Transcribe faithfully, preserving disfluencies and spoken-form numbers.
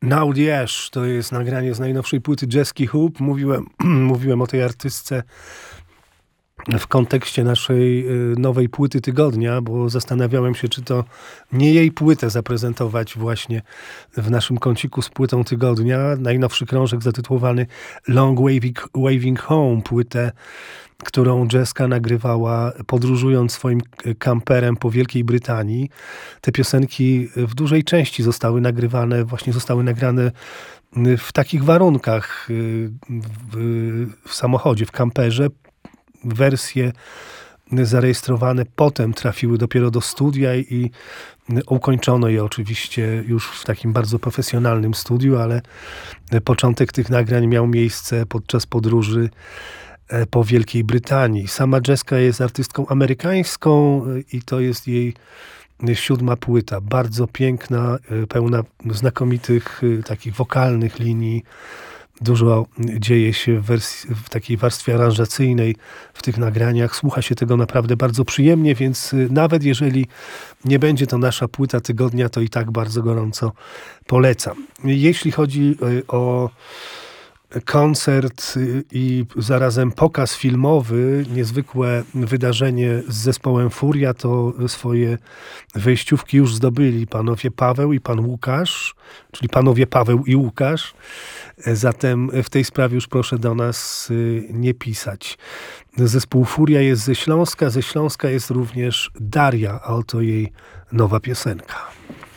Now the Ash to jest nagranie z najnowszej płyty Jesky Hoop. Mówiłem, mówiłem o tej artystce w kontekście naszej nowej płyty tygodnia, bo zastanawiałem się, czy to nie jej płytę zaprezentować właśnie w naszym kąciku z płytą tygodnia. Najnowszy krążek zatytułowany Long Waving, Waving Home, płytę, którą Jeska nagrywała podróżując swoim kamperem po Wielkiej Brytanii. Te piosenki w dużej części zostały nagrywane, właśnie zostały nagrane w takich warunkach w, w samochodzie, w kamperze. Wersje zarejestrowane potem trafiły dopiero do studia i ukończono je oczywiście już w takim bardzo profesjonalnym studiu, ale początek tych nagrań miał miejsce podczas podróży po Wielkiej Brytanii. Sama Jeska jest artystką amerykańską i to jest jej siódma płyta. Bardzo piękna, pełna znakomitych takich wokalnych linii. Dużo dzieje się w, wersji, w takiej warstwie aranżacyjnej w tych nagraniach. Słucha się tego naprawdę bardzo przyjemnie, więc nawet jeżeli nie będzie to nasza płyta tygodnia, to i tak bardzo gorąco polecam. Jeśli chodzi o koncert i zarazem pokaz filmowy, niezwykłe wydarzenie z zespołem Furia, to swoje wejściówki już zdobyli panowie Paweł i pan Łukasz, czyli panowie Paweł i Łukasz. Zatem w tej sprawie już proszę do nas nie pisać. Zespół Furia jest ze Śląska, ze Śląska jest również Daria, a oto jej nowa piosenka.